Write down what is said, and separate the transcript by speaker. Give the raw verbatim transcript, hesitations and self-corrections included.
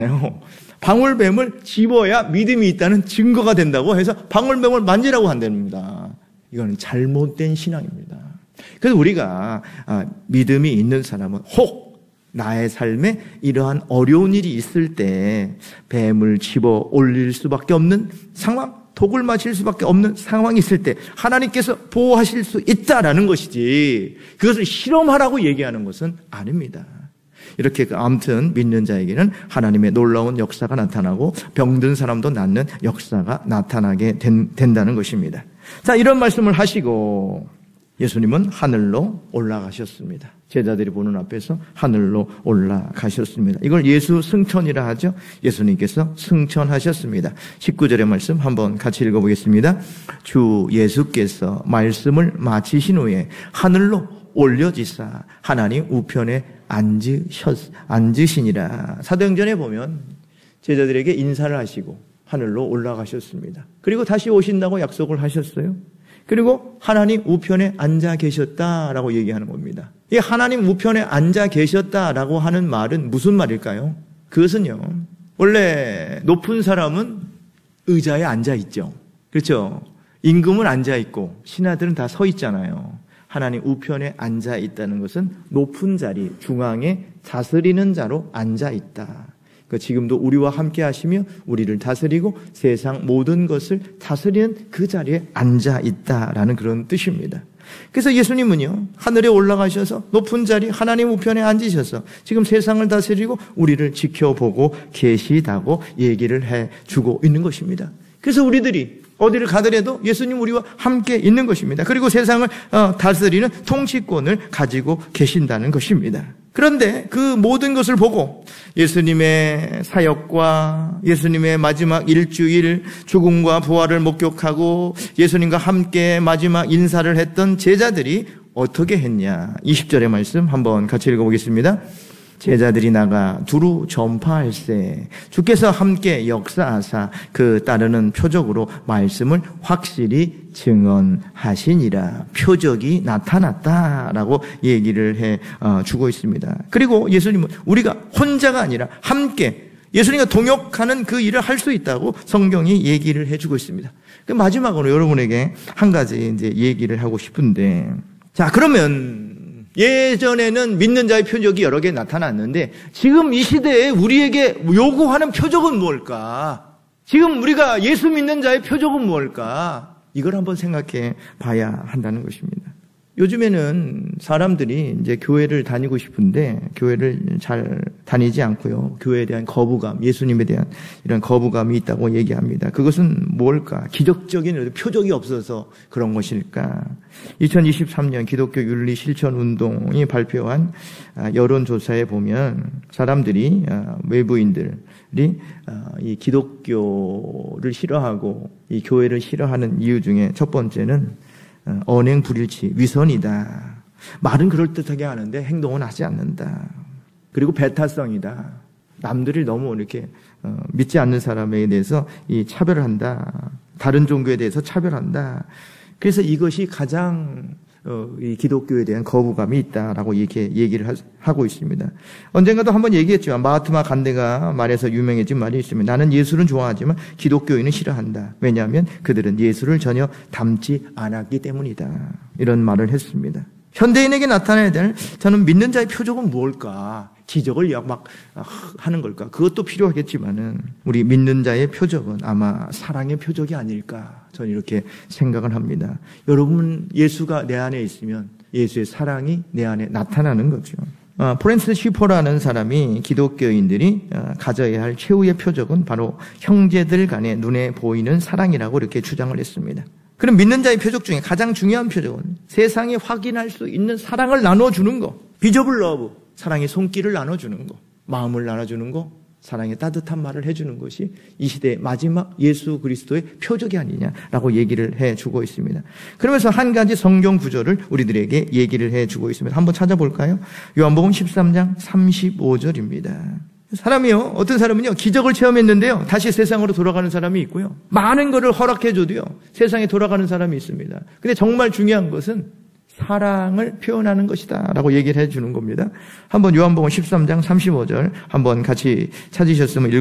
Speaker 1: 방울뱀을 집어야 믿음이 있다는 증거가 된다고 해서 방울뱀을 만지라고 한답니다. 이거는 잘못된 신앙입니다. 그래서 우리가 믿음이 있는 사람은 혹 나의 삶에 이러한 어려운 일이 있을 때 뱀을 집어 올릴 수밖에 없는 상황, 독을 마실 수밖에 없는 상황이 있을 때 하나님께서 보호하실 수 있다라는 것이지 그것을 실험하라고 얘기하는 것은 아닙니다. 이렇게 아무튼 믿는 자에게는 하나님의 놀라운 역사가 나타나고 병든 사람도 낫는 역사가 나타나게 된, 된다는 것입니다. 자, 이런 말씀을 하시고 예수님은 하늘로 올라가셨습니다. 제자들이 보는 앞에서 하늘로 올라가셨습니다. 이걸 예수 승천이라 하죠. 예수님께서 승천하셨습니다. 십구 절의 말씀 한번 같이 읽어보겠습니다. 주 예수께서 말씀을 마치신 후에 하늘로 올려지사 하나님 우편에 앉으셨, 앉으시니라. 사도행전에 보면 제자들에게 인사를 하시고 하늘로 올라가셨습니다. 그리고 다시 오신다고 약속을 하셨어요. 그리고 하나님 우편에 앉아 계셨다라고 얘기하는 겁니다. 이 하나님 우편에 앉아 계셨다라고 하는 말은 무슨 말일까요? 그것은요, 원래 높은 사람은 의자에 앉아 있죠. 그렇죠? 임금은 앉아 있고 신하들은 다 서 있잖아요. 하나님 우편에 앉아 있다는 것은 높은 자리, 중앙에 다스리는 자로 앉아 있다. 지금도 우리와 함께 하시며 우리를 다스리고 세상 모든 것을 다스리는 그 자리에 앉아 있다라는 그런 뜻입니다. 그래서 예수님은요, 하늘에 올라가셔서 높은 자리 하나님 우편에 앉으셔서 지금 세상을 다스리고 우리를 지켜보고 계시다고 얘기를 해주고 있는 것입니다. 그래서 우리들이 어디를 가더라도 예수님 우리와 함께 있는 것입니다. 그리고 세상을 다스리는 통치권을 가지고 계신다는 것입니다. 그런데 그 모든 것을 보고 예수님의 사역과 예수님의 마지막 일주일 죽음과 부활을 목격하고 예수님과 함께 마지막 인사를 했던 제자들이 어떻게 했냐. 이십 절의 말씀 한번 같이 읽어보겠습니다. 제자들이 나가 두루 전파할세 주께서 함께 역사하사 그 따르는 표적으로 말씀을 확실히 증언하시니라. 표적이 나타났다라고 얘기를 해 주고 있습니다. 그리고 예수님은 우리가 혼자가 아니라 함께 예수님과 동역하는 그 일을 할 수 있다고 성경이 얘기를 해주고 있습니다. 그 마지막으로 여러분에게 한 가지 이제 얘기를 하고 싶은데, 자, 그러면 예전에는 믿는 자의 표적이 여러 개 나타났는데 지금 이 시대에 우리에게 요구하는 표적은 무엇일까? 지금 우리가 예수 믿는 자의 표적은 무엇일까? 이걸 한번 생각해 봐야 한다는 것입니다. 요즘에는 사람들이 이제 교회를 다니고 싶은데 교회를 잘 다니지 않고요. 교회에 대한 거부감, 예수님에 대한 이런 거부감이 있다고 얘기합니다. 그것은 뭘까? 기적적인 표적이 없어서 그런 것일까? 이천이십삼 년 기독교 윤리 실천 운동이 발표한 여론조사에 보면 사람들이, 외부인들이 이 기독교를 싫어하고 이 교회를 싫어하는 이유 중에 첫 번째는 언행 불일치, 위선이다. 말은 그럴듯하게 하는데 행동은 하지 않는다. 그리고 배타성이다. 남들이 너무 이렇게 믿지 않는 사람에 대해서 이 차별을 한다. 다른 종교에 대해서 차별한다. 그래서 이것이 가장 이 기독교에 대한 거부감이 있다라고 이렇게 얘기를 하고 있습니다. 언젠가도 한번 얘기했지만 마하트마 간디가 말해서 유명해진 말이 있습니다. 나는 예수는 좋아하지만 기독교인은 싫어한다. 왜냐하면 그들은 예수를 전혀 닮지 않았기 때문이다. 이런 말을 했습니다. 현대인에게 나타나야 될 저는 믿는 자의 표적은 무엇일까? 기적을 막 하는 걸까? 그것도 필요하겠지만은 우리 믿는 자의 표적은 아마 사랑의 표적이 아닐까? 저는 이렇게 생각을 합니다. 여러분, 예수가 내 안에 있으면 예수의 사랑이 내 안에 나타나는 거죠. 어, 프랜스 쉬퍼라는 사람이 기독교인들이 어, 가져야 할 최후의 표적은 바로 형제들 간의 눈에 보이는 사랑이라고 이렇게 주장을 했습니다. 그럼 믿는 자의 표적 중에 가장 중요한 표적은 세상이 확인할 수 있는 사랑을 나눠주는 거. 비저블 러브, 사랑의 손길을 나눠주는 거. 마음을 나눠주는 거. 사랑의 따뜻한 말을 해주는 것이 이 시대의 마지막 예수 그리스도의 표적이 아니냐라고 얘기를 해주고 있습니다. 그러면서 한 가지 성경 구절을 우리들에게 얘기를 해주고 있습니다. 한번 찾아볼까요? 요한복음 십삼 장 삼십오 절입니다. 사람이요, 어떤 사람은요, 기적을 체험했는데요, 다시 세상으로 돌아가는 사람이 있고요, 많은 것을 허락해줘도요, 세상에 돌아가는 사람이 있습니다. 근데 정말 중요한 것은 사랑을 표현하는 것이다 라고 얘기를 해주는 겁니다. 한번 요한복음 십삼 장 삼십오 절 한번 같이 찾으셨으면